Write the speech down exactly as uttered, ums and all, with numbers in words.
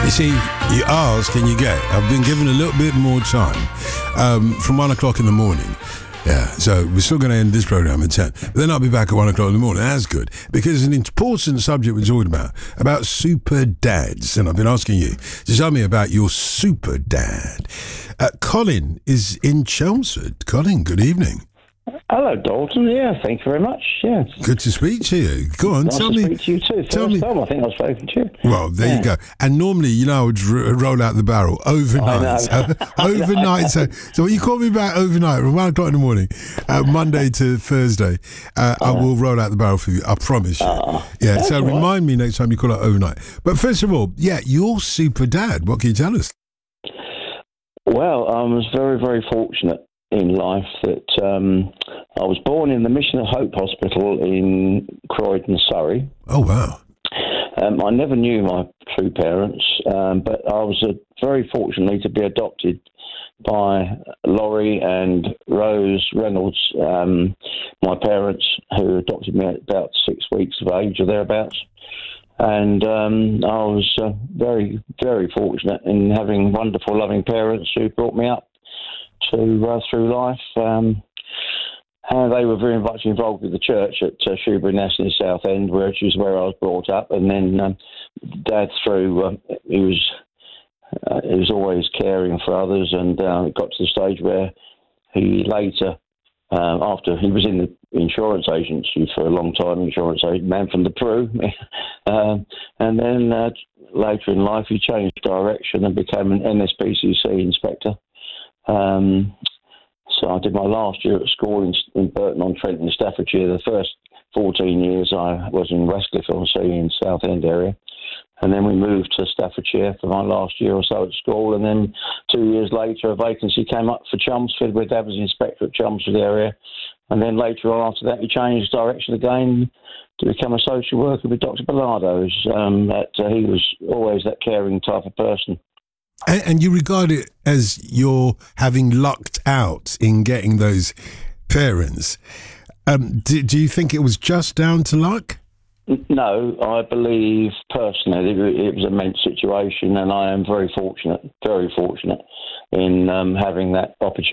You see, you ask and you get. I've been given a little bit more time um, from one o'clock in the morning. Yeah, so we're still going to end this program at ten. But then I'll be back at one o'clock in the morning. That's good, because it's an important subject we're talking about, about super dads. And I've been asking you to tell me about your super dad. Uh, Colin is in Chelmsford. Colin, good evening. Hello, Dalton. Yeah, thank you very much. Yes. Good to speak to you. Go on, nice tell to me. Speak to you too. First tell me. time I think I've spoken to you. Well, there yeah. you go. And normally, you know, I would r- roll out the barrel overnight. I know. overnight. So, so when you call me back overnight from one o'clock in the morning, uh, Monday to Thursday, uh, I will roll out the barrel for you. I promise you. Uh, yeah. So remind right. me next time you call out overnight. But first of all, yeah, you're super dad. What can you tell us? Well, I was very, very fortunate in life that um, I was born in the Mission of Hope Hospital in Croydon, Surrey. Oh, wow. Um, I never knew my true parents, um, but I was uh, very fortunately to be adopted by Laurie and Rose Reynolds, um, my parents, who adopted me at about six weeks of age or thereabouts. And um, I was uh, very, very fortunate in having wonderful, loving parents who brought me up to uh, through life. Um, and they were very much involved with the church at uh, Shoebury Ness in the South End, which is where I was brought up. And then um, Dad, through uh, he was uh, he was always caring for others, and uh, it got to the stage where he later, uh, after he was in the insurance agency for a long time, insurance agent, man from the Peru, um, and then uh, later in life he changed direction and became an N S P C C inspector. Um, so I did my last year at school in, in Burton-on-Trent in Staffordshire. The first fourteen years I was in Westcliff-on-Sea in Southend area. And then we moved to Staffordshire for my last year or so at school. And then two years later, a vacancy came up for Chelmsford, where Dad was inspector at Chelmsford area. And then later on after that, he changed direction again to become a social worker with Doctor Bilardo's. Um, that, uh, he was always that caring type of person. And, and you regard it as you're having lucked out in getting those parents. Um, do, do you think it was just down to luck? No, I believe personally it was a meant situation, and I am very fortunate, very fortunate in um, having that opportunity.